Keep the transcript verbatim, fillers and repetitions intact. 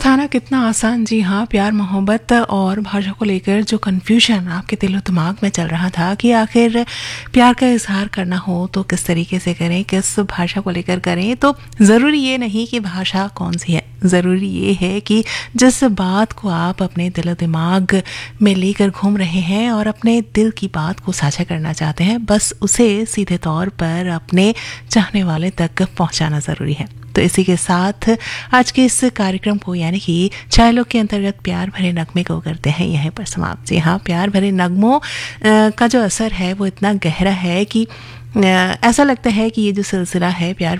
बताना कितना आसान। जी हाँ, प्यार मोहब्बत और भाषा को लेकर जो कन्फ्यूजन आपके दिलो दिमाग में चल रहा था कि आखिर प्यार का इजहार करना हो तो किस तरीके से करें, किस भाषा को लेकर करें। तो ज़रूरी ये नहीं कि भाषा कौन सी है, ज़रूरी ये है कि जिस बात को आप अपने दिलो दिमाग में लेकर घूम रहे हैं और अपने दिल की बात को साझा करना चाहते हैं, बस उसे सीधे तौर पर अपने चाहने वाले तक पहुंचाना ज़रूरी है। तो इसी के साथ आज के इस कार्यक्रम को यानी कि छाया लोग के अंतर्गत प्यार भरे नगमे को करते हैं यहीं पर समाप्त। जी हाँ, प्यार भरे नगमों का जो असर है वो इतना गहरा है कि ऐसा लगता है कि ये जो सिलसिला है प्यार